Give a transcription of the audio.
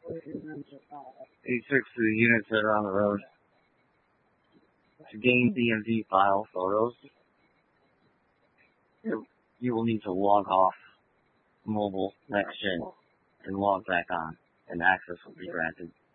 You search for the units that are on the road. To gain DMV file photos, you will need to log off mobile next gen and log back on, and access will be granted.